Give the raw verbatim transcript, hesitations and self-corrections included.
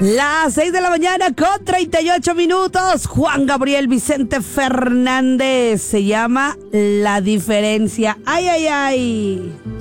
Las seis de la mañana con treinta y ocho minutos. Juan Gabriel Vicente Fernández. Se llama La Diferencia. Ay, ay, ay.